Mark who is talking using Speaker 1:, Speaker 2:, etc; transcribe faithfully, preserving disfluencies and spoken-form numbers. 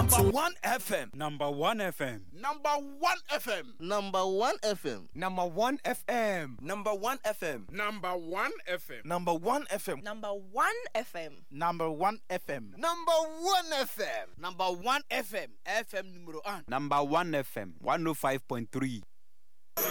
Speaker 1: Number one F M.
Speaker 2: Number one F M.
Speaker 3: Number one F M.
Speaker 4: Number one F M.
Speaker 5: Number one F M.
Speaker 1: Number one F M.
Speaker 3: Number one F M.
Speaker 1: Number one F M.
Speaker 6: Number one F M.
Speaker 1: Number one F M.
Speaker 4: Number one F M.
Speaker 1: Number one F M. F M numero one.
Speaker 2: Number one F M. one oh five point three.